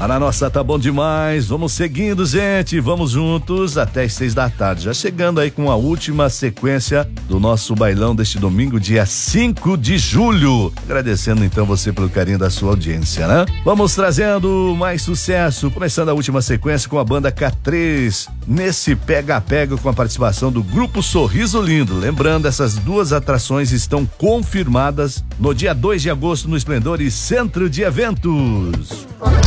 Na nossa tá bom demais, vamos seguindo, gente, vamos juntos até as 6 da tarde, já chegando aí com a última sequência do nosso bailão deste domingo, dia 5 de julho, agradecendo então você pelo carinho da sua audiência, né? Vamos trazendo mais sucesso, começando a última sequência com a banda K3, nesse pega-pega com a participação do grupo Sorriso Lindo, lembrando, essas duas atrações estão confirmadas no dia 2 de agosto no Esplendor e Centro de Eventos.